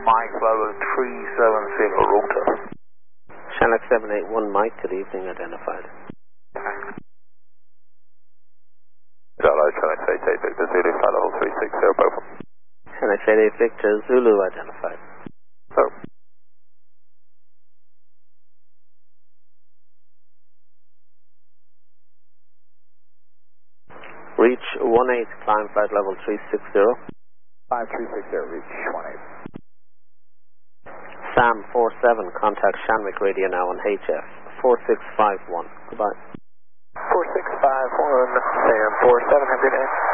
Mike, level 370 Rotor. Shannock 781 Mike, good evening, identified. Hello, Shannock 888 Victor Zulu, flight level 360, both. Shannock 88 Victor Zulu, identified. Oh. Reach 18, climb flight level 360. 5360, reach 18. Sam 47, contact Shanwick radio now on HF 4651. Goodbye. 4651, Sam 47, have a good day.